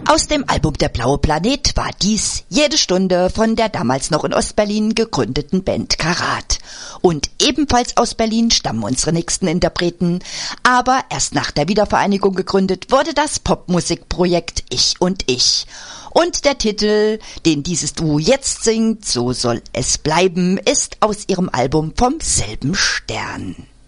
Aus dem Album Der blaue Planet war dies Jede Stunde von der damals noch in Ostberlin gegründeten Band Karat. Und ebenfalls aus Berlin stammen unsere nächsten Interpreten, aber erst nach der Wiedervereinigung gegründet wurde das Popmusikprojekt Ich und Ich. Und der Titel, den dieses Duo jetzt singt, So soll es bleiben, ist aus ihrem Album Vom selben Stern.